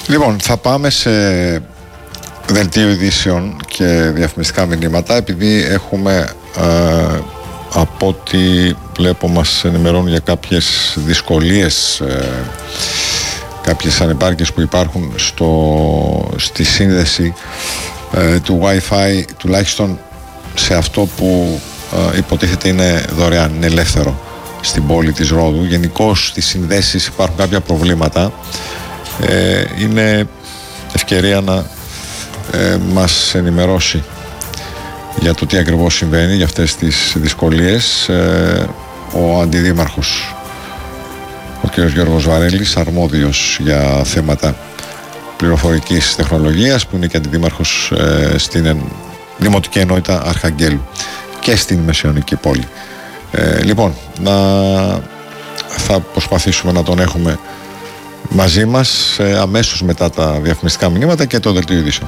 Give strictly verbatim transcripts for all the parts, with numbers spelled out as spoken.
Λοιπόν, θα πάμε σε δελτίο ειδήσεων και διαφημιστικά μηνύματα, επειδή έχουμε ε, από ό,τι βλέπω μας ενημερώνουν για κάποιες δυσκολίες, ε, κάποιες ανεπάρκειες που υπάρχουν στο, στη σύνδεση ε, του Wi-Fi, τουλάχιστον σε αυτό που ε, υποτίθεται είναι δωρεάν, είναι ελεύθερο στην πόλη της Ρόδου. Γενικώς στις συνδέσεις υπάρχουν κάποια προβλήματα. Ε, είναι ευκαιρία να ε, μας ενημερώσει για το τι ακριβώς συμβαίνει, για αυτές τις δυσκολίες, ε, ο Αντιδήμαρχος, ο κ. Γιώργος Βαρέλης, αρμόδιος για θέματα πληροφορικής τεχνολογίας, που είναι και αντιδήμαρχος ε, στην Δημοτική Ενότητα Αρχαγγέλου και στην Μεσαιωνική πόλη. Ε, λοιπόν, να, θα προσπαθήσουμε να τον έχουμε μαζί μας ε, αμέσως μετά τα διαφημιστικά μηνύματα και το δελτίο ειδήσεων.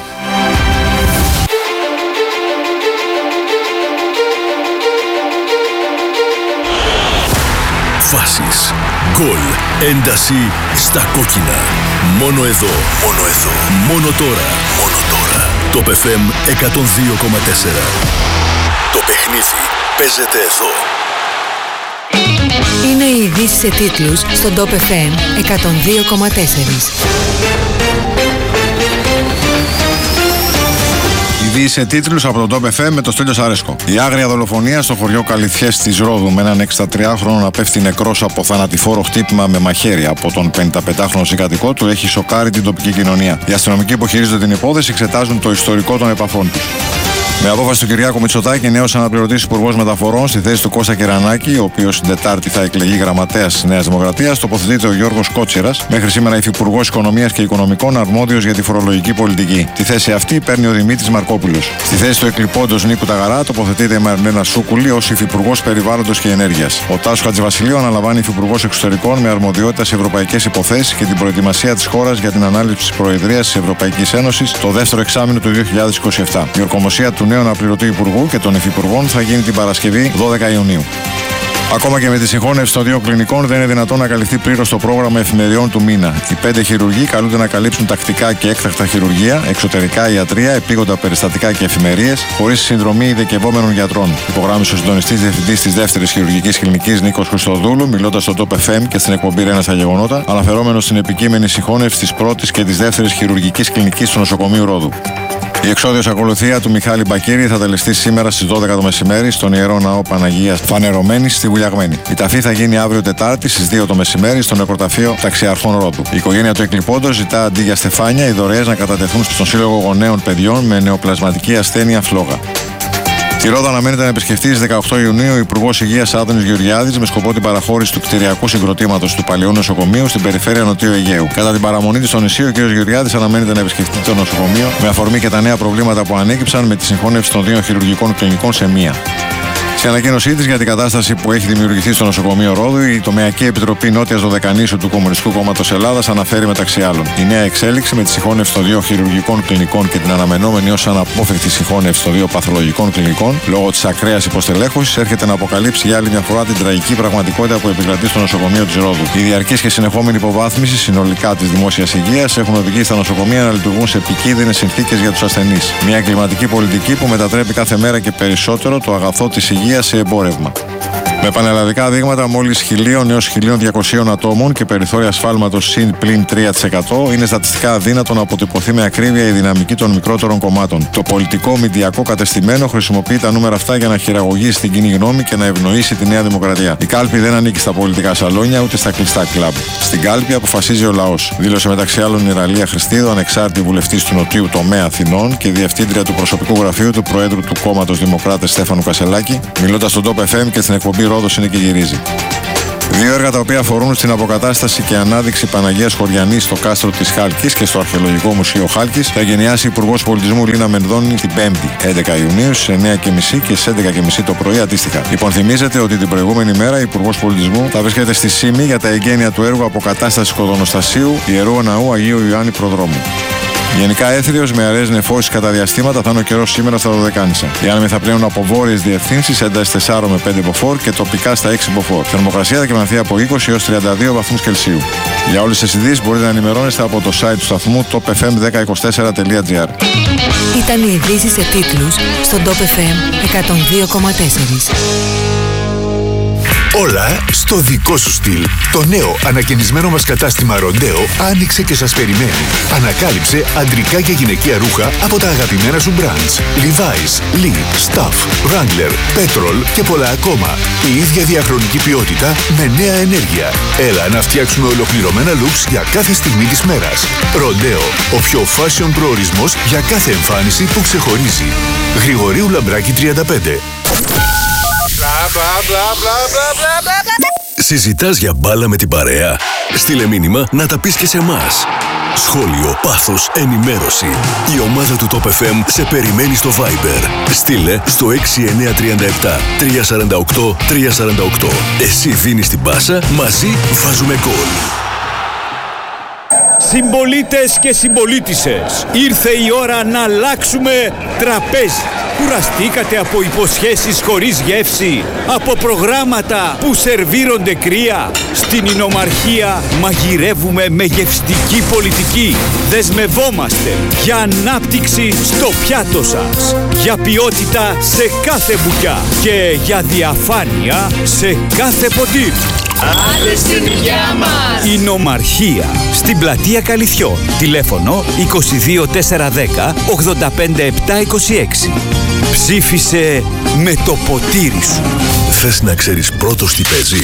Φάσεις, γκολ, ένταση στα κόκκινα. Μόνο εδώ, μόνο εδώ, μόνο τώρα, μόνο τώρα. Top εφ εμ εκατόν δύο κόμμα τέσσερα. Το παιχνίδι παίζεται εδώ. Είναι οι ειδήσεις σε τίτλους στον Top εφ εμ εκατόν δύο κόμμα τέσσερα. Ειδήσεις σε τίτλους από τον Top εφ εμ με το Στέλιο Σαρέσκο. Η άγρια δολοφονία στο χωριό Καλυθιές της Ρόδου, με έναν εξηντατριάχρονο να πέφτει νεκρός από θανατηφόρο χτύπημα με μαχαίρι από τον πενηνταπεντάχρονο συγκατοικό του, έχει σοκάρει την τοπική κοινωνία. Οι αστυνομικοί που χειρίζονται την υπόθεση εξετάζουν το ιστορικό των επαφών τους. Με απόφαση του Κυριάκου Μητσοτάκη, νέος αναπληρωτής υπουργός μεταφορών στη θέση του Κώστα Κερανάκη, ο οποίος την Τετάρτη θα εκλεγεί γραμματέας της Νέας Δημοκρατίας, τοποθετείται ο Γιώργος Κότσιρας, μέχρι σήμερα υφυπουργός Οικονομίας και Οικονομικών, αρμόδιος για τη φορολογική πολιτική. Τη θέση αυτή παίρνει ο Δημήτρης Μαρκόπουλος. Στη θέση του εκλειπώντος Νίκου Ταγαρά τοποθετείται η Μαρλένα Σούκουλη ως υφυπουργός Περιβάλλοντος και Ενέργειας. Ο Τάσος Χατζηβασιλείου αναλαμβάνει υφυπουργός Εξωτερικών με αρμοδιότητα σε ευρωπαϊκές υποθέσεις και την προετοιμασία της χώρας για την ανάληψη της Προεδρίας της Ευρωπαϊκής Ένωσης το δεύτερο εξάμηνο του δύο χιλιάδες είκοσι επτά. Η ορκομοσία του νέου αναπληρωτή υπουργού και των υφυπουργών θα γίνει την Παρασκευή δώδεκα Ιουνίου. Ακόμα και με τη συγχώνευση των δύο κλινικών δεν είναι δυνατόν να καλυφθεί πλήρως το πρόγραμμα εφημεριών του μήνα. Οι πέντε χειρουργοί καλούνται να καλύψουν τακτικά και έκτακτα χειρουργία, εξωτερικά ιατρία, επίγοντα περιστατικά και εφημερίες, χωρίς συνδρομή ειδικευόμενων γιατρών. Υπογράμμισε ο συντονιστής διευθυντής της δεύτερης χειρουργικής κλινικής Νίκος Χριστοδούλου, μιλώντας στο Top εφ εμ και στην εκπομπή Ρένα στα Γεγονότα, αναφερόμενος στην επικείμενη συγχώνευση της πρώτης και της δεύτερης χειρουργικής κλινικής του νοσοκομείου Ρόδου. Η εξόδιος ακολουθία του Μιχάλη Μπακύρη θα τελεστεί σήμερα στις δώδεκα το μεσημέρι στον Ιερό Ναό Παναγίας Φανερωμένης στη Βουλιαγμένη. Η ταφή θα γίνει αύριο Τετάρτη στις δύο το μεσημέρι στο νεκροταφείο Ταξιαρχών Ρόδου. Η οικογένεια του εκλειπώντος ζητά αντί για στεφάνια οι δωρεές να κατατεθούν στον Σύλλογο Γονέων Παιδιών με νεοπλασματική ασθένεια φλόγα. Τη Ρόδο αναμένεται να επισκεφτεί στις δεκαοκτώ Ιουνίου ο Υπουργός Υγείας Άδωνης Γεωργιάδης με σκοπό την παραχώρηση του κτηριακού συγκροτήματος του παλαιού νοσοκομείου στην περιφέρεια Νοτιού Αιγαίου. Κατά την παραμονή της στο νησί, ο κ. Γεωργιάδης αναμένεται να επισκεφτεί το νοσοκομείο με αφορμή και τα νέα προβλήματα που ανέκυψαν με τη συγχώνευση των δύο χειρουργικών κλινικών σε μία. Στην ανακοίνωσή της για την κατάσταση που έχει δημιουργηθεί στο νοσοκομείο Ρόδου, η Τομεακή Επιτροπή Νότιας Δωδεκανήσου του Κομμουνιστικού Κόμματος Ελλάδας αναφέρει μεταξύ άλλων: η νέα εξέλιξη με τη συγχώνευση των δύο χειρουργικών κλινικών και την αναμενόμενη ως αναπόφευκτη συγχώνευση των δύο παθολογικών κλινικών λόγω της ακραίας υποστελέχωσης έρχεται να αποκαλύψει για άλλη μια φορά την τραγική πραγματικότητα που επικρατεί στο νοσοκομείο της Ρόδου. Η διαρκής και συνεχόμενη υποβάθμιση συνολικά της δημόσιας υγείας έχουν οδηγήσει στα νοσοκομεία να λειτουργούν σε επικίνδυνες συνθήκες για τους ασθενείς. Μια κλιματική πολιτική που μετατρέπει κάθε μέρα και περισσότερο το αγαθό της υγείας σε εμπόρευμα. Με πανελλαδικά δείγματα μόλις χίλια έως χίλια διακόσια ατόμων και περιθώρια ασφάλματος συν πλην τρία τοις εκατό, είναι στατιστικά αδύνατο να αποτυπωθεί με ακρίβεια η δυναμική των μικρότερων κομμάτων. Το πολιτικό μηντιακό κατεστημένο χρησιμοποιεί τα νούμερα αυτά για να χειραγωγήσει την κοινή γνώμη και να ευνοήσει τη Νέα Δημοκρατία. Η κάλπη δεν ανήκει στα πολιτικά σαλόνια ούτε στα κλειστά κλαμπ. Στην κάλπη αποφασίζει ο λαός, δήλωσε μεταξύ άλλων η Ραλία Χριστίδου, ανεξάρτητη βουλευτής του Νοτιού Τομέα Αθηνών και διευθύντρια του προσωπικού γραφείου του Προέδρου του Κόμματος Δημοκράτες Στέφανου Κασελάκη, μιλώντας στον Top εφ εμ και στην εκπομπή Ρόδος είναι και γυρίζει. Δύο έργα τα οποία αφορούν στην αποκατάσταση και ανάδειξη Παναγίας Χωριανής στο κάστρο της Χάλκης και στο Αρχαιολογικό Μουσείο Χάλκης θα εγκαινιάσει η Υπουργός Πολιτισμού Λίνα Μενδώνη την πέμπτη έντεκα Ιουνίου στις εννιά και μισή και στις έντεκα και μισή το πρωί αντίστοιχα. Υπενθυμίζεται ότι την προηγούμενη μέρα η Υπουργός Πολιτισμού θα βρίσκεται στη Σύμη για τα εγγένεια του έργου αποκατάστασης Κοδονοστασίου Ιερού Ναού Αγίου Ιωάννη Προδρόμου. Γενικά έθριος με αραιές νεφώσεις κατά διαστήματα θα είναι ο καιρός σήμερα στα Δωδεκάνησα. Οι άνεμοι θα πλέουν από βόρειες διευθύνσεις, ένταση τέσσερα με πέντε μποφόρ και τοπικά στα έξι μποφόρ. Θερμοκρασία θα κυμανθεί από είκοσι έως τριάντα δύο βαθμούς Κελσίου. Για όλες τις ειδήσεις μπορείτε να ενημερώνεστε από το site του σταθμού top f m δέκα είκοσι τέσσερα τελεία g r. Ήταν οι ειδήσεις σε τίτλους στον Top εφ εμ εκατόν δύο κόμμα τέσσερα. Όλα στο δικό σου στυλ. Το νέο ανακαινισμένο μας κατάστημα Ροντέο άνοιξε και σας περιμένει. Ανακάλυψε αντρικά και γυναικεία ρούχα από τα αγαπημένα σου brands. Levi's, Lee, Stuff, Wrangler, Petrol και πολλά ακόμα. Η ίδια διαχρονική ποιότητα με νέα ενέργεια. Έλα να φτιάξουμε ολοκληρωμένα looks για κάθε στιγμή της μέρας. Ροντέο, ο πιο fashion προορισμός για κάθε εμφάνιση που ξεχωρίζει. Γρηγορίου Λαμπράκη τριάντα πέντε. Συζητάς για μπάλα με την παρέα? Στείλε μήνυμα να τα πεις και σε εμάς. Σχόλιο, πάθος, ενημέρωση. Η ομάδα του Top εφ εμ σε περιμένει στο Viber. Στείλε στο έξι εννιά τρία επτά τρία τέσσερα οκτώ τρία τέσσερα οκτώ. Εσύ δίνεις την πάσα, μαζί βάζουμε γκολ. Συμπολίτες και συμπολίτισσες, ήρθε η ώρα να αλλάξουμε τραπέζι. Κουραστήκατε από υποσχέσεις χωρίς γεύση, από προγράμματα που σερβίρονται κρύα? Στην Ινομαρχία μαγειρεύουμε με γευστική πολιτική. Δεσμευόμαστε για ανάπτυξη στο πιάτο σας, για ποιότητα σε κάθε μπουκιά και για διαφάνεια σε κάθε ποτήρι. Άλλε στην υγειά μας! Ινομαρχία, στην πλατεία Καλυθιών. Τηλέφωνο είκοσι δύο τετρακόσια δέκα ογδόντα πέντε επτακόσια είκοσι έξι. Ψήφισε με το ποτήρι σου. Θες να ξέρεις πρώτος τι παίζει?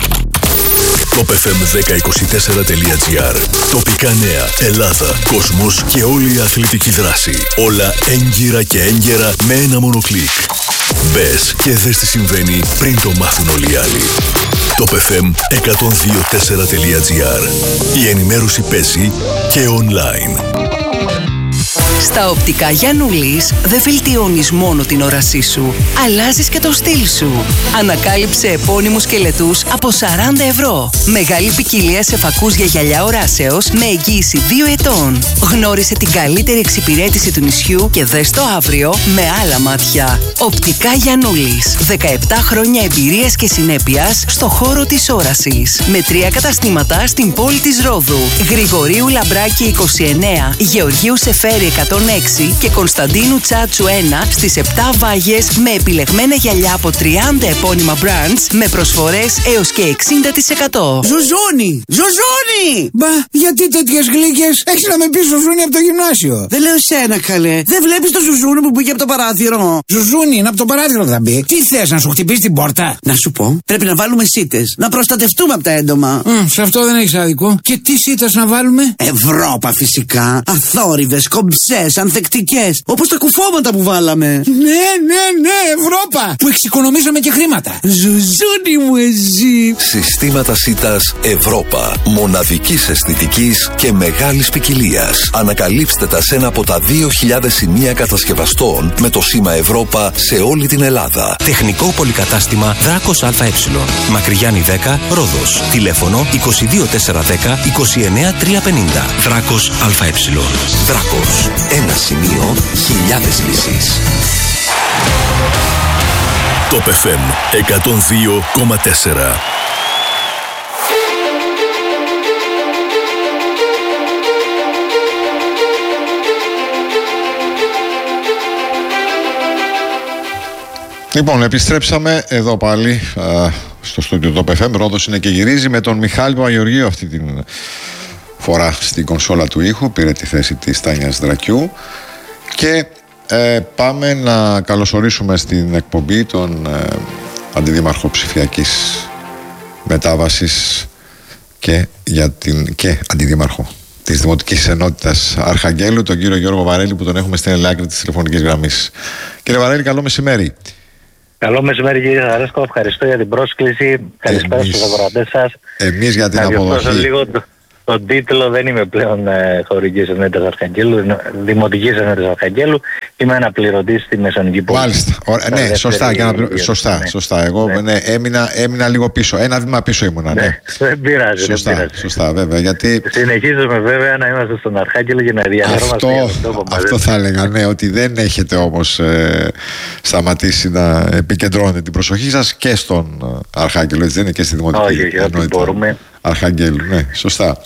top εφ εμ δέκα είκοσι τέσσερα τελεία τζι άρ. Τοπικά νέα, Ελλάδα, κόσμος και όλη η αθλητική δράση. Όλα έγκυρα και έγκαιρα με ένα μόνο κλικ. Μπες και δες τι συμβαίνει πριν το μάθουν όλοι οι άλλοι. top εφ εμ εκατόν δύο τέσσερα τελεία τζι άρ. Η ενημέρωση παίζει και online. Στα οπτικά Γιαννούλης δεν βελτιώνεις μόνο την όρασή σου, αλλάζεις και το στυλ σου. Ανακάλυψε επώνυμους σκελετούς από σαράντα ευρώ. Μεγάλη ποικιλία σε φακούς για γυαλιά οράσεως με εγγύηση δύο ετών. Γνώρισε την καλύτερη εξυπηρέτηση του νησιού και δες το αύριο με άλλα μάτια. Οπτικά Γιαννούλης. δεκαεπτά χρόνια εμπειρίας και συνέπειας στο χώρο της όρασης. Με τρία καταστήματα στην πόλη της Ρόδου. Γρηγορίου Λαμπράκη είκοσι εννέα, Γεωργίου Σεφέρη εκατόν έξι και Κωνσταντίνου Τσάτσου ένα στις επτά Βάγες με επιλεγμένα γυαλιά από τριάντα επώνυμα brands με προσφορές έως και εξήντα τοις εκατό. Ζουζούνι! Ζουζούνι! Μπα, γιατί τέτοιες γλύκες? Έχεις να με πεις Ζουζούνι από το γυμνάσιο. Δεν λέω εσένα, καλέ. Δεν βλέπεις το Ζουζούνι που μπήκε από το παράθυρο? Ζουζούνι, είναι από το παράθυρο θα μπει. Τι θες, να σου χτυπήσει την πόρτα? Να σου πω, πρέπει να βάλουμε σίτες. Να προστατευτούμε από τα έντομα. Mm, σε αυτό δεν έχεις άδικο. Και τι σίτες να βάλουμε? Ευρώπα φυσικά. Αθόρυβες, κομψές, ανθεκτικές. Όπως τα κουφώματα που βάλαμε. Ναι, ναι, ναι, Ευρώπα. Που εξοικονομήσαμε και χρήματα. Ζουζούνι μου εσύ. Συστήματα σίτας Ευρώπα. Μοναδικής αισθητικής και μεγάλης ποικιλίας. Ανακαλύψτε τα σε ένα από τα δύο χιλιάδες σημεία κατασκευαστών με το σήμα Ευρώπα σε όλη την Ελλάδα. Τεχνικό πολυκατάστημα Δράκος ΑΕ. Μακριγιάννη δέκα, Ρόδος. Τηλέφωνο είκοσι δύο τετρακόσια δέκα είκοσι εννέα τριακόσια πενήντα. Δράκος ΑΕ. Δράκος. Ένα σημείο, χιλιάδες λύσεις. Top εφ εμ εκατόν δύο κόμμα τέσσερα. Λοιπόν, επιστρέψαμε εδώ πάλι α, στο στούντιο Top εφ εμ. Ρόδος είναι και γυρίζει με τον Μιχάλη Παπαγεωργίου αυτή την φορά στην κονσόλα του ήχου. Πήρε τη θέση της Τάνιας Δρακιού και ε, πάμε να καλωσορίσουμε στην εκπομπή τον ε, Αντιδήμαρχο Ψηφιακής Μετάβασης και, για την, και Αντιδήμαρχο της Δημοτικής Ενότητας Αρχαγγέλου, τον κύριο Γιώργο Βαρέλη, που τον έχουμε στην άλλη άκρη της τηλεφωνικής γραμμής. Κύριε Βαρέλη, καλό μεσημέρι. Καλό μεσημέρι κύριε Αρέσκο, ευχαριστώ για την πρόσκληση. Καλησπέρα στους αγορατές σας. Εμείς για την να αποδοχή. Λίγο το, τον τίτλο, δεν είμαι πλέον ε, χωρικής ενότητας Αρχαγγέλου, δημοτικής ενότητας Αρχαγγέλου. είμαι αναπληρωτής στη Μεσονική Πόλη. Μάλιστα. Ωραία, ναι, σωστά, για να... σωστά, ναι. σωστά. Εγώ ναι. Ναι, έμεινα, έμεινα λίγο πίσω. Ένα βήμα πίσω ήμουνα. Ναι. Ναι. Δεν πειράζει. Σωστά, δεν πειράζει. σωστά, βέβαια. Γιατί... Συνεχίζουμε βέβαια να είμαστε στον Αρχάγγελο και να διαδρόμαστε για τον τόπο μας. Αυτό θα έλεγα, ναι, ότι δεν έχετε όμως ε, σταματήσει να επικεντρώνετε την προσοχή σας και στον Αρχάγγελο, έτσι δεν είναι, και στη Δημοτική. Όχι, όχι, ό,τι μπορούμε. Αρχαγγέλου, ναι, σωστά.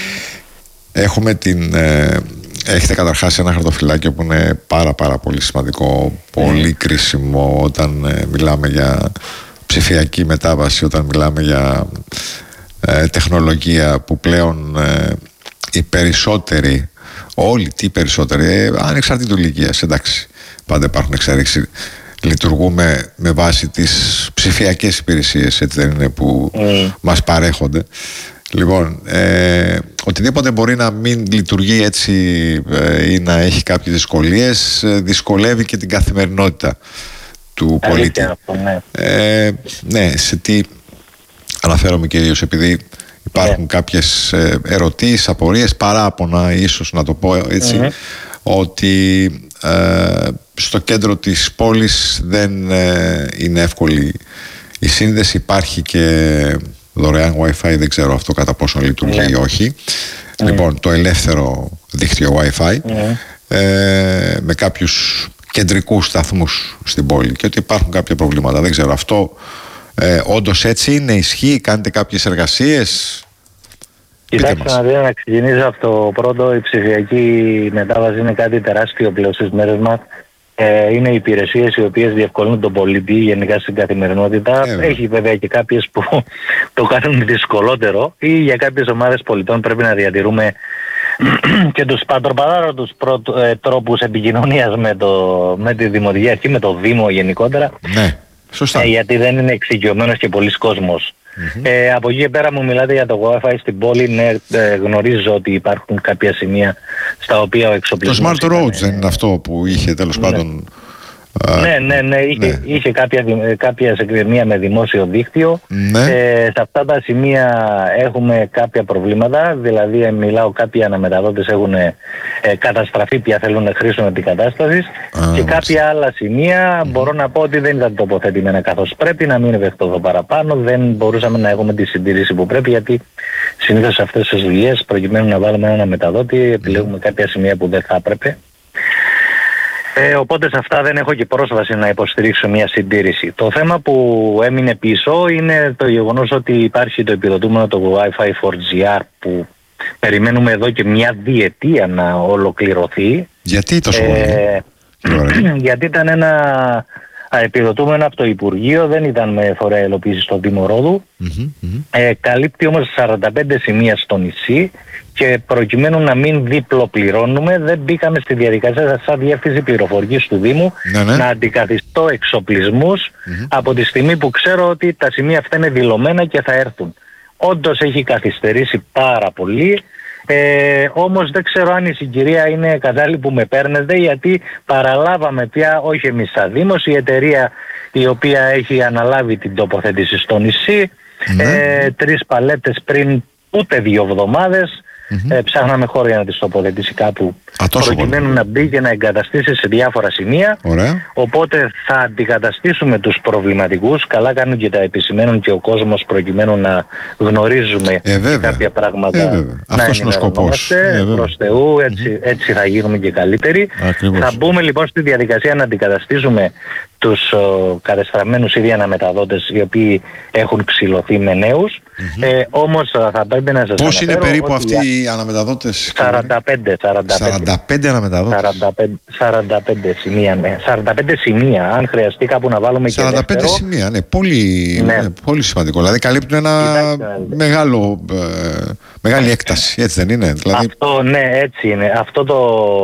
Έχουμε την... Ε, έχετε καταρχάς ένα χαρτοφυλάκιο που είναι πάρα πάρα πολύ σημαντικό, πολύ mm. κρίσιμο όταν ε, μιλάμε για ψηφιακή μετάβαση, όταν μιλάμε για ε, τεχνολογία που πλέον ε, οι περισσότεροι, όλοι τι περισσότεροι, ε, ανεξαρτήτου ηλικίας, εντάξει, πάντα υπάρχουν εξαιρέσεις, λειτουργούμε με βάση τις ψηφιακές υπηρεσίες, έτσι δεν είναι, που mm. μας παρέχονται. Λοιπόν, ε, οτιδήποτε μπορεί να μην λειτουργεί έτσι ε, ή να έχει κάποιες δυσκολίες, ε, δυσκολεύει και την καθημερινότητα του πολίτη. Αυτό, ναι. Ε, ναι, σε τι αναφέρομαι κυρίως, επειδή υπάρχουν yeah. κάποιες ε, ερωτήσεις, απορίες, παράπονα ίσως να το πω έτσι, mm-hmm. ότι ε, στο κέντρο της πόλης δεν ε, είναι εύκολη η σύνδεση, υπάρχει και δωρεάν Wi-Fi, δεν ξέρω αυτό κατά πόσο λειτουργεί ή yeah. όχι. Mm. Λοιπόν, το ελεύθερο δίκτυο Wi-Fi mm. ε, με κάποιους κεντρικούς σταθμούς στην πόλη και ότι υπάρχουν κάποια προβλήματα. Δεν ξέρω, αυτό ε, όντως έτσι είναι, ισχύει, κάνετε κάποιες εργασίες? Κοιτάξτε να δείτε, να ξεκινήσω από το πρώτο. Η ψηφιακή μετάβαση είναι κάτι τεράστιο πλέον στις μέρες μας. Ε, είναι υπηρεσίες οι οποίες διευκολύνουν τον πολίτη γενικά στην καθημερινότητα. Ε, Έχει βέβαια και κάποιες που το κάνουν δυσκολότερο, ή για κάποιες ομάδες πολιτών πρέπει να διατηρούμε και τους πατροπαδάρωτους ε, τρόπους επικοινωνίας με, το, με τη Δημοτική Αρχή, με το Δήμο γενικότερα. Ναι, σωστά. Ε, γιατί δεν είναι εξοικειωμένος και πολλής κόσμος. Mm-hmm. Ε, από εκεί και πέρα μου μιλάτε για το Wi-Fi στην πόλη. Ναι, ε, γνωρίζω ότι υπάρχουν κάποια σημεία στα οποία ο εξοπλισμός... Το Smart Roads δεν είναι αυτό που είχε τέλος ναι. πάντων... Ναι, ναι, ναι, είχε, ναι. είχε κάποια, κάποια συγκεκριμία με δημόσιο δίκτυο. Ναι. Ε, σε αυτά τα σημεία έχουμε κάποια προβλήματα, δηλαδή μιλάω κάποιοι αναμεταδότες έχουν ε, καταστραφεί, πια θέλουν να χρήσουν αντικατάστασης, και κάποια άλλα σημεία mm. μπορώ να πω ότι δεν ήταν τοποθετημένα καθώς πρέπει, να μην ευεχτωθώ παραπάνω, δεν μπορούσαμε να έχουμε τη συντήρηση που πρέπει, γιατί συνήθως σε αυτές τις δουλειές προκειμένου να βάλουμε ένα αναμεταδότη επιλέγουμε mm. κάποια σημεία που δεν θα έπρεπε. Ε, οπότε σε αυτά δεν έχω και πρόσβαση να υποστηρίξω μια συντήρηση. Το θέμα που έμεινε πίσω είναι το γεγονός ότι υπάρχει το επιδοτούμενο το Wi-Fi φορ τζι αρ που περιμένουμε εδώ και μια διετία να ολοκληρωθεί. Γιατί τόσο πολύ? Ε, γιατί ήταν ένα επιδοτούμενο από το Υπουργείο, δεν ήταν με φορέα υλοποίηση στο Δήμο Ρόδου. Mm-hmm, mm-hmm. Ε, καλύπτει όμως σαράντα πέντε σημεία στο νησί και προκειμένου να μην διπλοπληρώνουμε δεν μπήκαμε στη διαδικασία σαν διεύθυνση πληροφορικής του Δήμου ναι, ναι. να αντικαθιστώ εξοπλισμούς mm-hmm. από τη στιγμή που ξέρω ότι τα σημεία αυτά είναι δηλωμένα και θα έρθουν. Όντως έχει καθυστερήσει πάρα πολύ. Ε, όμως δεν ξέρω αν η συγκυρία είναι κατάλληλη που με παίρνετε, γιατί παραλάβαμε πια, όχι εμείς σαν Δήμος, η εταιρεία η οποία έχει αναλάβει την τοποθέτηση στο νησί, mm-hmm. ε, τρεις παλέτες πριν ούτε δύο εβδομάδες. Mm-hmm. Ε, ψάχναμε χώρο για να τις τοποθετήσει κάπου Α, προκειμένου πολύ. να μπει και να εγκαταστήσει σε διάφορα σημεία. Ωραία. Οπότε θα αντικαταστήσουμε τους προβληματικούς. Καλά κάνουν και τα επισημαίνουν και ο κόσμος προκειμένου να γνωρίζουμε ε, κάποια πράγματα. Ε, να αυτός είναι ο σκοπός. Ε, προς Θεού, έτσι, mm-hmm. έτσι θα γίνουμε και καλύτεροι. Ακριβώς. Θα μπούμε λοιπόν στη διαδικασία να αντικαταστήσουμε τους ο, κατεστραμμένους ήδη αναμεταδότες οι οποίοι έχουν ξυλωθεί με νέους. Mm-hmm. Ε, όμως θα πρέπει να σας αναφέρω... Πώς είναι περίπου αυτοί οι αναμεταδότες? σαράντα πέντε, σαράντα πέντε. σαράντα πέντε αναμεταδότες. σαράντα πέντε, σαράντα πέντε σημεία, ναι. σαράντα πέντε σημεία, αν χρειαστεί κάπου να βάλουμε και σαράντα πέντε δεύτερο. Σημεία, ναι. Πολύ, ναι. Ναι, πολύ σημαντικό. Δηλαδή καλύπτουν ένα Κοιτάξτε, μεγάλο, ε, μεγάλη έκταση, έτσι δεν είναι? Δηλαδή... Αυτό, ναι, έτσι είναι. Αυτό το,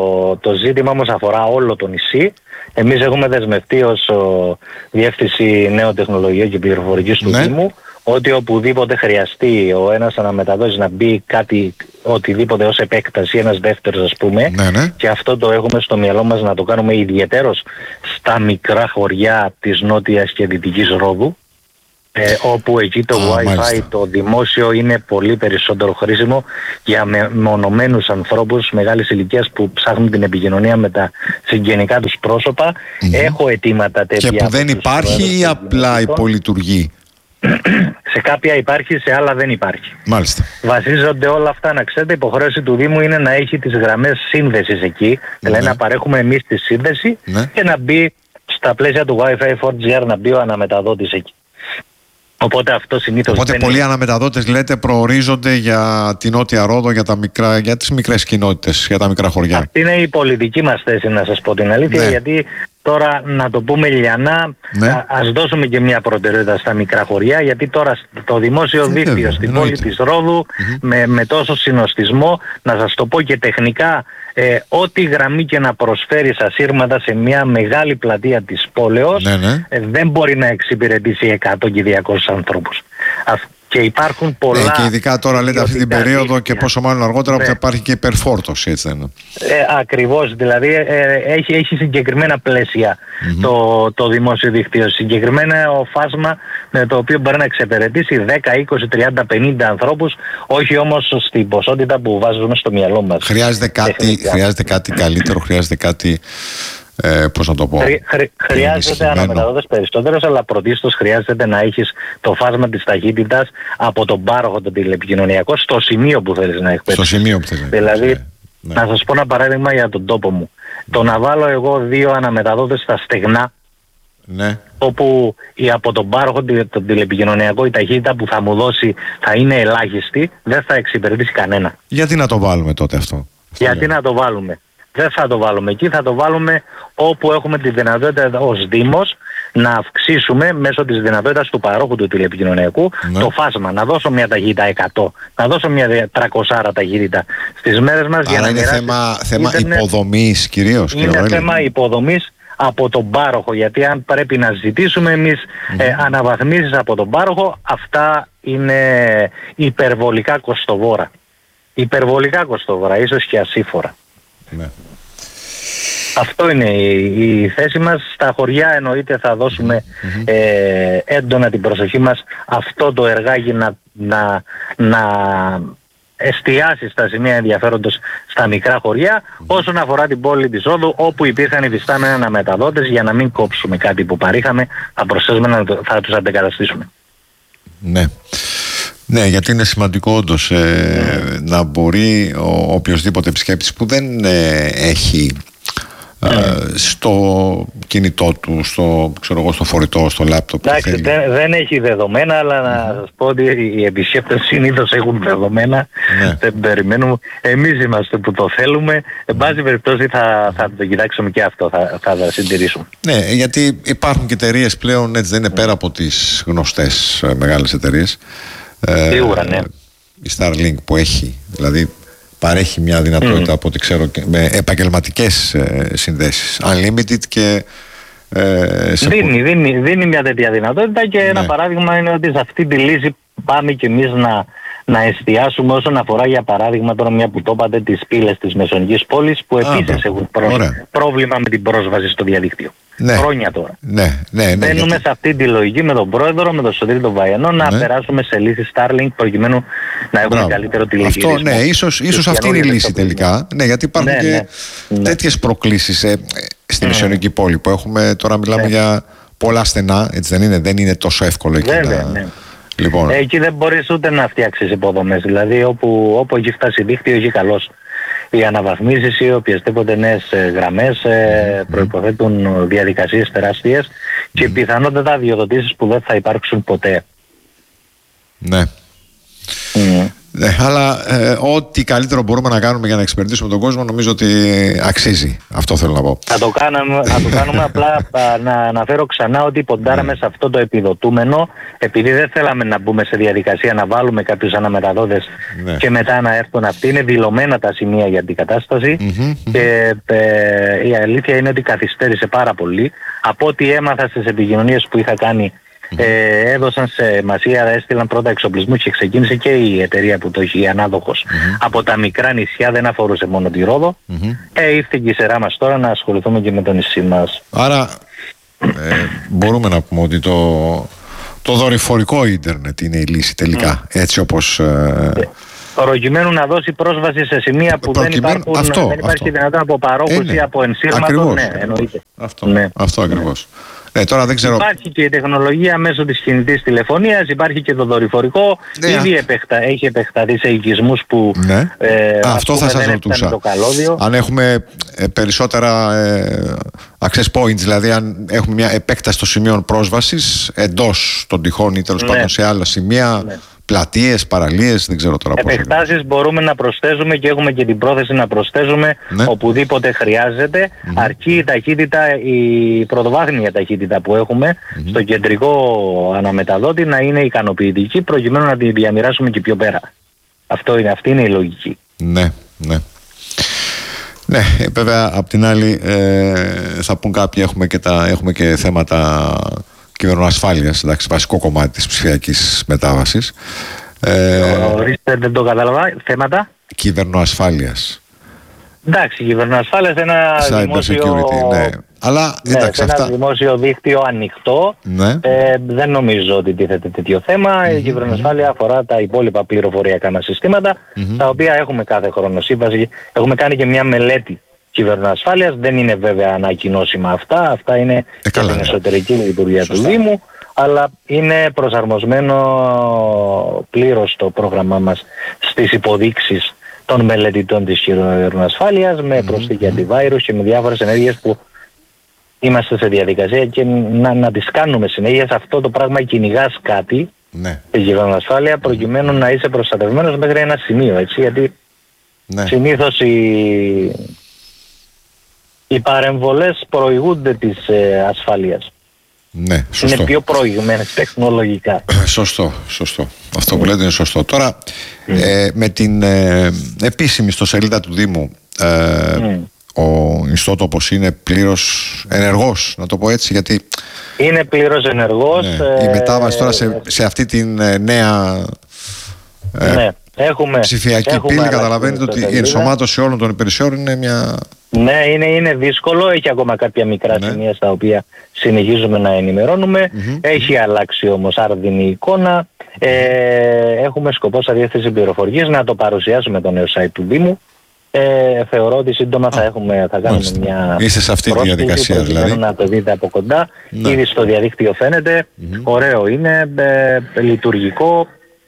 το ζήτημα όμως αφορά όλο το νησί. Εμείς έχουμε δεσμευτεί ως ο, Διεύθυνση Νέων Τεχνολογιών και Πληροφορικής του ναι. Δήμου ότι οπουδήποτε χρειαστεί ο ένας αναμεταδότης να μπει κάτι, οτιδήποτε ως επέκταση, ένας δεύτερος ας πούμε, ναι, ναι. και αυτό το έχουμε στο μυαλό μας να το κάνουμε ιδιαιτέρως στα μικρά χωριά της νότιας και δυτικής Ρόδου. Ε, όπου εκεί το ah, Wi-Fi μάλιστα. το δημόσιο είναι πολύ περισσότερο χρήσιμο για μονομένους ανθρώπους μεγάλης ηλικίας που ψάχνουν την επικοινωνία με τα συγγενικά τους πρόσωπα. Mm-hmm. Έχω αιτήματα τέτοια. Και που δεν υπάρχει ή απλά υπολειτουργεί? Σε κάποια υπάρχει, σε άλλα δεν υπάρχει. Μάλιστα. Βασίζονται όλα αυτά, να ξέρετε, η υποχρέωση του Δήμου είναι να έχει τις γραμμές σύνδεσης εκεί, ναι. δηλαδή να παρέχουμε εμείς τη σύνδεση ναι. και να μπει στα πλαίσια του Wi-Fi φορ τζι αρ να μπει ο αναμεταδότης εκεί. Οπότε αυτό συνήθως Οπότε πολλοί είναι... αναμεταδότες, λέτε, προορίζονται για την Νότια Ρόδο, για, τα μικρά, για τις μικρές κοινότητες, για τα μικρά χωριά. Αυτή είναι η πολιτική μας θέση, να σας πω την αλήθεια, ναι. γιατί τώρα, να το πούμε λιανά, ναι. α, ας δώσουμε και μια προτεραιότητα στα μικρά χωριά, γιατί τώρα το δημόσιο ναι, δίκτυο στην εννοείται. πόλη της Ρόδου, mm-hmm. με, με τόσο συνοστισμό, να σας το πω και τεχνικά, ε, ό,τι γραμμή και να προσφέρει ασύρματα σε μια μεγάλη πλατεία της πόλεως, ναι, ναι. Ε, δεν μπορεί να εξυπηρετήσει εκατό και διακόσιους ανθρώπους. Και υπάρχουν πολλά. Ε, και ειδικά τώρα λέτε αυτή την περίοδο και πόσο μάλλον αργότερα που θα υπάρχει και υπερφόρτωση, έτσι δεν είναι? Ε, ακριβώς, δηλαδή ε, έχει, έχει συγκεκριμένα πλαίσια mm-hmm. το, το δημόσιο δίκτυο. Συγκεκριμένα ο φάσμα με το οποίο μπορεί να εξυπηρετήσει δέκα, είκοσι, τριάντα, πενήντα ανθρώπους, όχι όμως στην ποσότητα που βάζουμε στο μυαλό μας. Χρειάζεται κάτι, χρειάζεται κάτι καλύτερο, χρειάζεται κάτι. Ε, πώς να το πω, Χρει, χρει, χρειάζεται αναμεταδότες περισσότερος, αλλά πρωτίστως χρειάζεται να έχεις το φάσμα της ταχύτητας από τον πάροχο το τηλεπικοινωνιακό στο σημείο που θέλεις να εκπέσεις. Στο σημείο που θέλεις. Δηλαδή, ναι, ναι. να σας πω ένα παράδειγμα για τον τόπο μου. Ναι. Το να βάλω εγώ δύο αναμεταδότες στα στεγνά, ναι. όπου η, από τον πάροχο το τηλεπικοινωνιακό η ταχύτητα που θα μου δώσει θα είναι ελάχιστη, δεν θα εξυπηρετήσει κανένα. Γιατί να το βάλουμε τότε αυτό? Γιατί να το βάλουμε? Δεν θα το βάλουμε εκεί, θα το βάλουμε όπου έχουμε τη δυνατότητα ως Δήμος να αυξήσουμε μέσω της δυνατότητας του παρόχου του τηλεπικοινωνιακού ναι. το φάσμα. Να δώσω μια ταχύτητα εκατό, να δώσω μια τριακόσια ταχύτητα στις μέρες μας. Άρα για να είναι θέμα, θέμα υποδομής κυρίως. Είναι κύριε θέμα υποδομής από τον πάροχο, γιατί αν πρέπει να ζητήσουμε εμείς mm. ε, αναβαθμίσεις από τον πάροχο, αυτά είναι υπερβολικά κοστοβόρα. Υπερβολικά κοστοβόρα, ίσως και ασύφορα. Ναι. Αυτό είναι η, η θέση μας. Στα χωριά εννοείται θα δώσουμε mm-hmm. ε, έντονα την προσοχή μας αυτό το εργάκι να, να, να εστιάσει στα σημεία ενδιαφέροντος στα μικρά χωριά mm-hmm. όσον αφορά την πόλη της Ρόδου, όπου υπήρχαν υφιστάμενα αναμεταδότες, για να μην κόψουμε κάτι που παρήχαμε, θα προσθέσουμε να θα τους αντεκαταστήσουμε. Ναι. Ναι, γιατί είναι σημαντικό όντως ε, mm. να μπορεί ο οποιοσδήποτε επισκέπτης που δεν ε, έχει ε, mm. στο κινητό του, στο, ξέρω εγώ, στο φορητό, στο λάπτοπ. Εντάξει, δεν, δεν έχει δεδομένα, αλλά mm. να σας πω ότι οι επισκέπτες συνήθως έχουν δεδομένα. Mm. Δεν περιμένουμε. Εμείς είμαστε που το θέλουμε. Εν πάση περιπτώσει θα, θα το κοιτάξουμε και αυτό, θα, θα το συντηρήσουμε. Ναι, γιατί υπάρχουν και εταιρείες πλέον, έτσι δεν είναι, πέρα από τις γνωστές ε, μεγάλες εταιρείες. Σίγουρα, ναι. Η Starlink που έχει, δηλαδή παρέχει μια δυνατότητα mm. από ό,τι ξέρω με επαγγελματικές ε, συνδέσεις unlimited και ε, σε δίνει, πο... δίνει, δίνει μια τέτοια δυνατότητα και ναι. ένα παράδειγμα είναι ότι σε αυτή τη λύση πάμε κι εμείς να, να εστιάσουμε όσον αφορά, για παράδειγμα, τώρα μια που το είπατε, τις πύλες της Μεσογειακής πόλης που επίσης έχουν προ... πρόβλημα με την πρόσβαση στο διαδίκτυο. Ναι. Χρόνια τώρα. Ναι, ναι, ναι, Μπαίνουμε γιατί... σε αυτή τη λογική με τον πρόεδρο, με τον Σωτήρη τον Βαϊανό, να ναι. περάσουμε σε λύσεις Starlink προκειμένου να έχουμε Μπράβο. καλύτερο τηλεγυρισμό. Αυτό, ναι, ίσως, ίσως αυτή είναι η λύση τελικά. Ναι, γιατί υπάρχουν ναι, και ναι. τέτοιες προκλήσεις ε, στη mm. Μεσογειακή πόλη που έχουμε. Τώρα μιλάμε ναι. για πολλά στενά, έτσι δεν είναι, δεν είναι τόσο εύκολο εκεί. Βέβαια, να... ναι. Λοιπόν. Ε, εκεί δεν μπορείς ούτε να φτιάξεις υποδομές. Δηλαδή όπου, όπου έχει φτάσει δίκτυο, έχει καλώς. Οι αναβαθμίσεις ή οποιασδήποτε νέες γραμμές ε, προϋποθέτουν διαδικασίες τεράστιες mm. και πιθανότατα διοδοτήσεις που δεν θα υπάρξουν ποτέ. Ναι. Mm. Ναι, αλλά ε, ό,τι καλύτερο μπορούμε να κάνουμε για να εξυπηρετήσουμε τον κόσμο, νομίζω ότι αξίζει. Αυτό θέλω να πω. Θα το κάνουμε, θα το κάνουμε απλά να αναφέρω ξανά ότι ποντάραμε mm. σε αυτό το επιδοτούμενο, επειδή δεν θέλαμε να μπούμε σε διαδικασία να βάλουμε κάποιους αναμεταδότες mm. και μετά να έρθουν αυτοί. Είναι δηλωμένα τα σημεία για την κατάσταση mm-hmm. και ε, η αλήθεια είναι ότι καθυστέρησε πάρα πολύ. Από ό,τι έμαθα στις επικοινωνίες που είχα κάνει, Ε, έδωσαν σημασία, έστειλαν πρώτα εξοπλισμού και ξεκίνησε και η εταιρεία που το έχει, η ανάδοχος mm-hmm. από τα μικρά νησιά, δεν αφορούσε μόνο τη Ρόδο. Mm-hmm. ε, ήρθε και η σειρά μας τώρα να ασχοληθούμε και με το νησί μας. Άρα ε, μπορούμε να πούμε ότι το Το δορυφορικό ίντερνετ είναι η λύση τελικά, mm. έτσι όπως... Ε... Προκειμένου να δώσει πρόσβαση σε σημεία που δεν, υπάρχουν, αυτό, δεν υπάρχει αυτό. δυνατότητα από παρόχους ε, ναι. ή από ενσύρματο. Ναι, εννοείται. Αυτό, ναι. αυτό ακριβώς. Ναι, τώρα δεν ξέρω... Υπάρχει και η τεχνολογία μέσω της κινητής τηλεφωνίας, υπάρχει και το δορυφορικό. Ναι. Ήδη επεχτα... έχει επεκταθεί σε οικισμούς που ναι. ε, αυτό θα σας ρωτούσα. Το καλώδιο. Αν έχουμε ε, περισσότερα ε, access points, δηλαδή αν έχουμε μια επέκταση των σημείων πρόσβασης εντός των τυχών ή τέλος ναι. πάντων σε άλλα σημεία, ναι. πλατείες, παραλίες, δεν ξέρω τώρα πώς. Επεκτάσεις μπορούμε να προσθέσουμε και έχουμε και την πρόθεση να προσθέσουμε ναι. οπουδήποτε χρειάζεται, mm-hmm. αρκεί η ταχύτητα, η πρωτοβάθμια ταχύτητα που έχουμε mm-hmm. στο κεντρικό αναμεταδότη να είναι ικανοποιητική προκειμένου να τη διαμοιράσουμε και πιο πέρα. Αυτό είναι, αυτή είναι η λογική. Ναι, ναι. Ναι, βέβαια απ' την άλλη ε, θα πούν κάποιοι έχουμε και, τα, έχουμε και θέματα κυβερνοασφάλειας, εντάξει, βασικό κομμάτι της ψηφιακής μετάβασης. Ε, Ορίστε, δεν το κατάλαβα. Θέματα κυβερνοασφάλειας. Εντάξει, κυβερνοασφάλεια είναι ένα Cyber δημόσιο... security, ναι. Αλλά, ναι, εντάξει, ένα αυτά... δημόσιο δίκτυο ανοιχτό. Ναι. Ε, δεν νομίζω ότι τίθεται τέτοιο θέμα. Mm-hmm. Η κυβερνοασφάλεια αφορά τα υπόλοιπα πληροφοριακά μας συστήματα, mm-hmm. τα οποία έχουμε κάθε χρόνο σύμβαση. Έχουμε κάνει και μια μελέτη κυβερνοασφάλειας. Δεν είναι βέβαια ανακοινώσιμα αυτά. Αυτά είναι ε, για την εσωτερική λειτουργία του Δήμου. Αλλά είναι προσαρμοσμένο πλήρως το πρόγραμμά μας στις υποδείξεις των μελετητών της κυβερνοασφάλειας με mm-hmm. προσθήκη αντιβάιρους και με διάφορες ενέργειες που είμαστε σε διαδικασία και να, να τις κάνουμε συνέχεια. Σε αυτό το πράγμα κυνηγάς κάτι ναι. στην κυβερνοασφάλεια προκειμένου mm-hmm. να είσαι προστατευμένος μέχρι ένα σημείο, έτσι, γιατί ναι. συνήθως οι, οι παρεμβολές προηγούνται της ε, ασφαλείας. Ναι, σωστό. Είναι πιο προηγμένες τεχνολογικά. Σωστό, σωστό. Αυτό που λέτε είναι σωστό. Τώρα, mm. ε, με την ε, επίσημη ιστοσελίδα του Δήμου, ε, mm. ο ιστότοπος είναι πλήρως ενεργός, να το πω έτσι, γιατί... Είναι πλήρως ενεργός. Ναι, η μετάβαση τώρα σε, σε αυτή την ε, νέα ε, ναι, έχουμε, ψηφιακή έχουμε πύλη, καταλαβαίνετε ότι η ενσωμάτωση όλων των υπηρεσιών είναι μια... Ναι, είναι, είναι δύσκολο. Έχει ακόμα κάποια μικρά ναι. σημεία στα οποία συνεχίζουμε να ενημερώνουμε. Mm-hmm. Έχει αλλάξει όμως άρδινη εικόνα. Ε, έχουμε σκοπό σαν Διεύθυνση Πληροφορικής να το παρουσιάσουμε το νέο site του Δήμου. Ε, θεωρώ ότι σύντομα θα, έχουμε, θα κάνουμε Μάλιστα. μια Είστε σε αυτή τη διαδικασία δηλαδή. Να το δείτε από κοντά. Ναι. Ήδη στο διαδίκτυο φαίνεται. Mm-hmm. Ωραίο είναι, ε, λειτουργικό.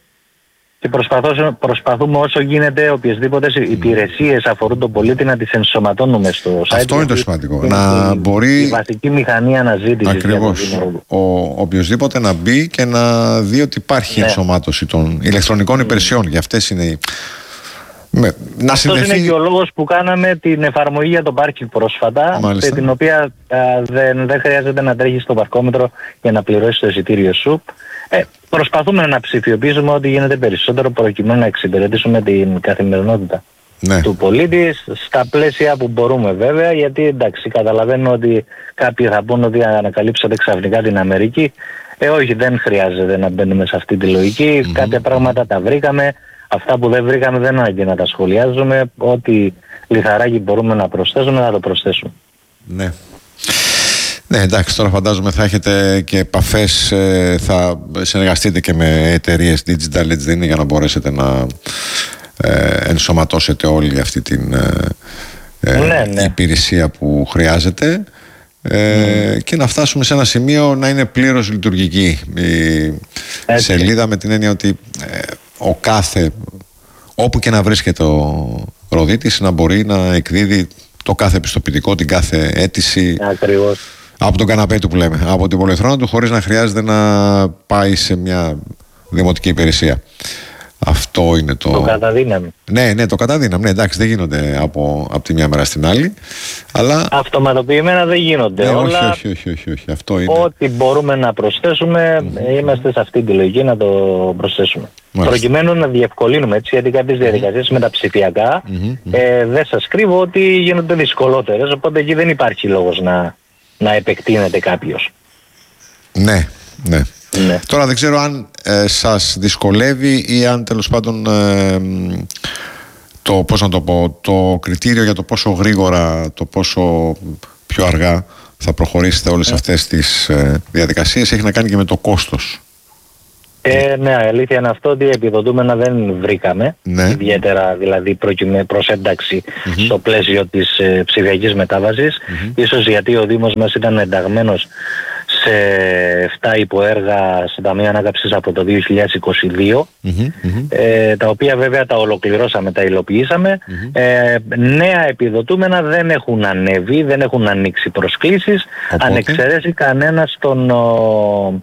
Και προσπαθούμε όσο γίνεται οποιασδήποτε mm. υπηρεσίες αφορούν τον πολίτη να τις ενσωματώνουμε στο site. Αυτό είναι το σημαντικό. Είναι να η, μπορεί... η βασική μηχανή αναζήτησης. Ακριβώς. Ο, οποιοσδήποτε να μπει και να δει ότι υπάρχει ναι. ενσωμάτωση των ηλεκτρονικών mm. υπηρεσιών. Για αυτές είναι οι... Με, να Αυτός συνδεθεί... είναι και ο λόγος που κάναμε την εφαρμογή για το πάρκινγκ πρόσφατα, σε την οποία α, δεν, δεν χρειάζεται να τρέχεις στο παρκόμετρο για να πληρώσεις το εισιτήριο σου. Ε, προσπαθούμε να ψηφιοποιήσουμε ό,τι γίνεται περισσότερο προκειμένου να εξυπηρετήσουμε την καθημερινότητα ναι. του πολίτη στα πλαίσια που μπορούμε βέβαια, γιατί εντάξει καταλαβαίνω ότι κάποιοι θα πούν ότι ανακαλύψατε ξαφνικά την Αμερική. Ε, όχι, δεν χρειάζεται να μπαίνουμε σε αυτή τη λογική. Mm-hmm. Κάποια πράγματα τα βρήκαμε. Αυτά που δεν βρήκαμε δεν ανάγκη να τα σχολιάζουμε. Ό,τι λιθαράκι μπορούμε να προσθέσουμε να το προσθέσουμε. Ναι. Ναι, εντάξει, τώρα φαντάζομαι θα έχετε και επαφές, ε, θα συνεργαστείτε και με εταιρείες digital, έτσι δεν είναι, για να μπορέσετε να ε, ενσωματώσετε όλη αυτή την ε, ναι, ναι. υπηρεσία που χρειάζεται ε, mm. και να φτάσουμε σε ένα σημείο να είναι πλήρως λειτουργική η έτσι. Σελίδα, με την έννοια ότι ε, ο κάθε, όπου και να βρίσκεται ο ροδίτης, να μπορεί να εκδίδει το κάθε πιστοποιητικό, την κάθε αίτηση. Ακριβώς. Από τον καναπέ του που λέμε, από την πολυθρόνα του, χωρίς να χρειάζεται να πάει σε μια δημοτική υπηρεσία. Αυτό είναι το... Το καταδύναμη. Ναι, ναι, το καταδύναμη. Ναι, εντάξει, δεν γίνονται από, από τη μια μέρα στην άλλη. Αλλά... Αυτοματοποιημένα δεν γίνονται ναι, όλα. Όχι, όχι, όχι, όχι. Αυτό είναι... Ό,τι μπορούμε να προσθέσουμε, mm-hmm. είμαστε σε αυτή τη λογική να το προσθέσουμε. Μάλιστα. Προκειμένου να διευκολύνουμε, έτσι, γιατί κάποιες διαδικασίες mm-hmm. με τα ψηφιακά mm-hmm. ε, δεν σας κρύβω ότι γίνονται δυσκολότερες, οπότε εκεί δεν υπάρχει λόγος να... να επεκτείνεται κάποιος. Ναι, ναι. ναι. Τώρα δεν ξέρω αν ε, σας δυσκολεύει ή αν τέλος πάντων ε, το, πώς να το πω, το κριτήριο για το πόσο γρήγορα, το πόσο πιο αργά θα προχωρήσετε όλες ναι. αυτές τις ε, διαδικασίες έχει να κάνει και με το κόστος Ε, ναι, αλήθεια είναι αυτό ότι επιδοτούμενα δεν βρήκαμε, ναι. ιδιαίτερα δηλαδή προς ένταξη mm-hmm. στο πλαίσιο της ε, ψηφιακής μετάβασης. Mm-hmm. Ίσως γιατί ο Δήμος μας ήταν ενταγμένος σε επτά υποέργα στο Ταμείο Ανάκαμψης από το δύο χιλιάδες είκοσι δύο, mm-hmm. ε, τα οποία βέβαια τα ολοκληρώσαμε, τα υλοποιήσαμε. Mm-hmm. Ε, νέα επιδοτούμενα δεν έχουν ανέβει, δεν έχουν ανοίξει προσκλήσεις, Οπότε... αν εξαιρέσει κανένα στον ο,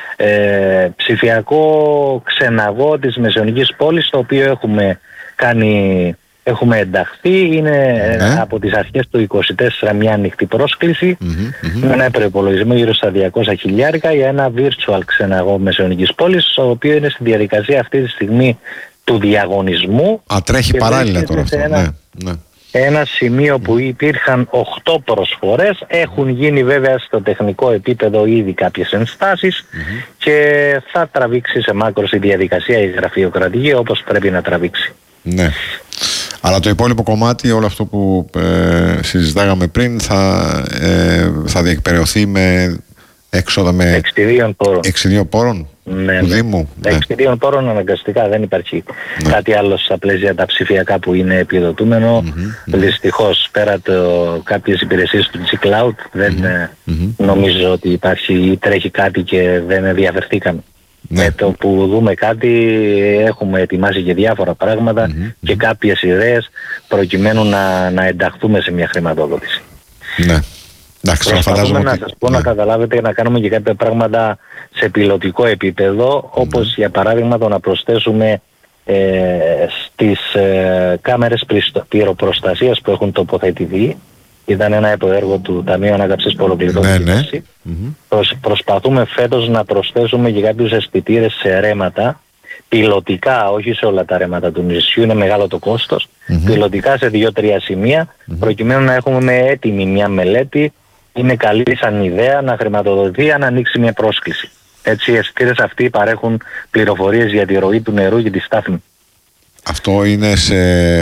ε, ψηφιακό ξεναγό της Μεσαιωνικής πόλης, το οποίο έχουμε κάνει... Έχουμε ενταχθεί, είναι ναι. από τις αρχές του είκοσι τέσσερα μια ανοιχτή πρόσκληση mm-hmm, mm-hmm. με ένα προϋπολογισμό γύρω στα διακόσια χιλιάρικα για ένα virtual ξεναγό Μεσαιωνικής πόλης, το οποίο είναι στη διαδικασία αυτή τη στιγμή του διαγωνισμού. Α, τρέχει παράλληλα τώρα αυτό. Ένα, ναι, ναι. ένα σημείο που υπήρχαν οκτώ προσφορές, έχουν γίνει βέβαια στο τεχνικό επίπεδο ήδη κάποιες ενστάσεις mm-hmm. και θα τραβήξει σε μάκρος η διαδικασία η γραφειοκρατική όπως πρέπει να τραβήξει. Ναι. Αλλά το υπόλοιπο κομμάτι, όλο αυτό που ε, συζητάγαμε πριν, θα, ε, θα διεκπεραιωθεί με έξοδα με εξιδίων πόρων. Εξιδίων πόρων ναι, του ναι. Δήμου. Ναι. Εξιδίων πόρων αναγκαστικά, δεν υπάρχει ναι. κάτι άλλο στα πλαίσια τα ψηφιακά που είναι επιδοτούμενο. Mm-hmm, δυστυχώς, πέρα το κάποιες υπηρεσίες του G-Cloud δεν mm-hmm. νομίζω ότι υπάρχει ή τρέχει κάτι και δεν ενδιαφερθήκαμε. Ναι. Με το που δούμε κάτι έχουμε ετοιμάσει και διάφορα πράγματα mm-hmm. και κάποιες ιδέες προκειμένου να, να ενταχθούμε σε μια χρηματοδότηση. Ναι. Εντάξει, προσπαθούμε να σας πω ναι. να καταλάβετε να κάνουμε και κάποια πράγματα σε πιλωτικό επίπεδο mm-hmm. όπως για παράδειγμα το να προσθέσουμε ε, στις ε, κάμερες πυροπροστασίας που έχουν τοποθετηθεί. Ήταν ένα υποέργο του Ταμείου Ανάκαμψης που ολοκληρώθηκε. Ναι, ναι. Mm-hmm. Προσ, προσπαθούμε φέτος να προσθέσουμε και κάποιους αισθητήρες σε ρέματα, πιλωτικά, όχι σε όλα τα ρέματα του νησιού, είναι μεγάλο το κόστος, mm-hmm. πιλωτικά σε δύο-τρία σημεία, mm-hmm. προκειμένου να έχουμε έτοιμη μια μελέτη, είναι καλή σαν ιδέα να χρηματοδοτηθεί αν ανοίξει μια πρόσκληση. Έτσι οι αισθητήρες αυτοί παρέχουν πληροφορίες για τη ροή του νερού και τη στάθμη. Αυτό είναι σε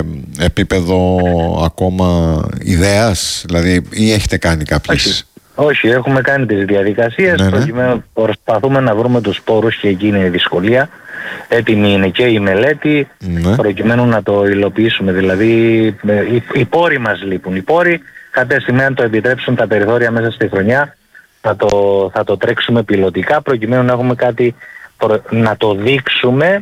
επίπεδο ακόμα ιδέας, δηλαδή, ή έχετε κάνει κάποιες? Όχι, όχι έχουμε κάνει τις διαδικασίες, ναι, προκειμένου προσπαθούμε να βρούμε τους πόρους και εκεί είναι η δυσκολία. Έτοιμη είναι και η μελέτη, ναι. προκειμένου να το υλοποιήσουμε. Δηλαδή οι, οι πόροι μας λείπουν. Οι πόροι κάποια στιγμή αν το επιτρέψουν τα περιθώρια μέσα στη χρονιά θα το, θα το τρέξουμε πιλωτικά προκειμένου να έχουμε κάτι προ, να το δείξουμε.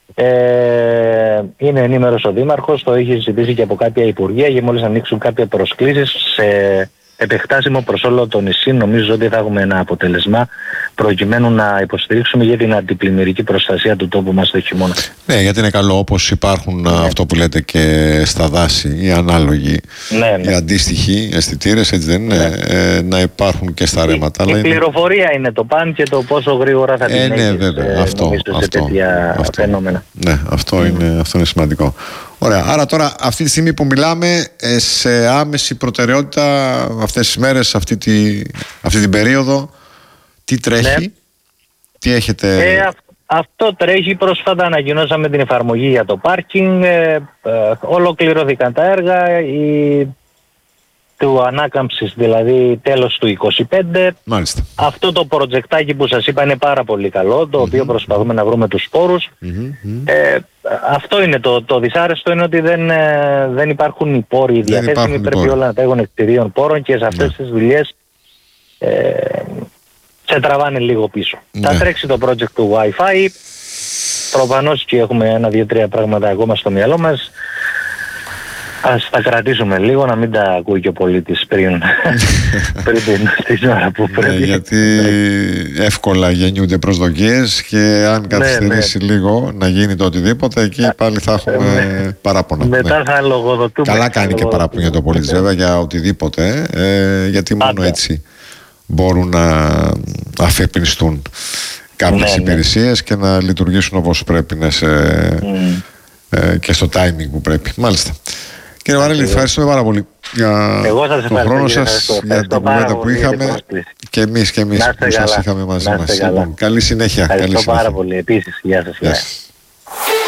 Ε, είναι ενήμερος ο Δήμαρχος, το έχει ζητήσει και από κάποια υπουργεία και μόλις ανοίξουν κάποια προσκλήσεις σε επεκτάσιμο προς όλο το νησί νομίζω ότι θα έχουμε ένα αποτέλεσμα προκειμένου να υποστηρίξουμε για την αντιπλημμυρική προστασία του τόπου μας το χειμώνα. Ναι, γιατί είναι καλό όπως υπάρχουν ναι. αυτό που λέτε και στα δάση οι ανάλογοι, ναι, ναι. οι αντίστοιχοι αισθητήρες, έτσι δεν είναι, ναι. ε, να υπάρχουν και στα ρέματα. Η, αλλά η είναι... πληροφορία είναι το παν και το πόσο γρήγορα θα την ε, ναι, έχεις βέβαια. Ε, αυτό, νομίζω αυτό, σε τέτοια αυτό, φαινόμενα. Ναι, αυτό, mm. είναι, αυτό είναι σημαντικό. Ωραία, άρα τώρα αυτή τη στιγμή που μιλάμε σε άμεση προτεραιότητα αυτές τις μέρες, αυτή, τη, αυτή την περίοδο, τι τρέχει, ναι. τι έχετε... Ε, αυ- αυτό τρέχει, πρόσφατα ανακοινώσαμε την εφαρμογή για το πάρκινγκ, ε, ε, ολοκληρώθηκαν τα έργα, η, του ανάκαμψης δηλαδή τέλος του είκοσι πέντε. Μάλιστα. Αυτό το προτζεκτάκι που σας είπα είναι πάρα πολύ καλό, το mm-hmm. οποίο προσπαθούμε να βρούμε τους σπόρους. Mm-hmm. Ε, αυτό είναι το, το δυσάρεστο, είναι ότι δεν, ε, δεν υπάρχουν οι πόροι διαθέσιμοι, πρέπει πόροι. όλα να τα έχουν εξηδίων πόρων και σε αυτές yeah. τις δουλειές ε, σε τραβάνε λίγο πίσω. Yeah. Θα τρέξει το project του Wi-Fi, προφανώς και έχουμε ένα, δύο, τρία πράγματα ακόμα στο μυαλό μας. Ας τα κρατήσουμε λίγο, να μην τα ακούει και ο πολίτης πριν, πριν την ώρα που πρέπει. Ναι, γιατί εύκολα γεννιούνται προσδοκίες και αν καθυστερήσει ναι, ναι. λίγο να γίνει το οτιδήποτε, εκεί πάλι θα έχουμε ναι. παράπονα. Μετά ναι. θα λογοδοτούμε. Καλά κάνει και παράπονο για το πολίτη βέβαια για οτιδήποτε, ε, γιατί μόνο Άρα. έτσι μπορούν να αφεπινιστούν κάποιες ναι, υπηρεσίες ναι. και να λειτουργήσουν όπως πρέπει να σε, mm. ε, και στο timing που πρέπει. Μάλιστα. Κύριε Βαρέλη, ευχαριστούμε πάρα πολύ για Εγώ σας τον χρόνο σας, για την κουβέντα που είχαμε και εμείς και εμείς που σας είχαμε μαζί μας. Λοιπόν, καλή συνέχεια. Ευχαριστώ καλή πάρα συνέχεια. πολύ. Επίσης, γεια σας. Γεια.